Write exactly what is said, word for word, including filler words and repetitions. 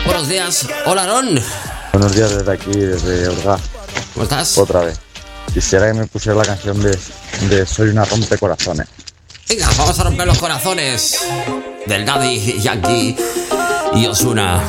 Buenos días. Hola, Aaron. Buenos días desde aquí, desde Orgaz. ¿Cómo estás? Otra vez. Quisiera que me pusiera la canción de, de Soy una rompecorazones. Venga, vamos a romper los corazones del Daddy Yankee y Ozuna.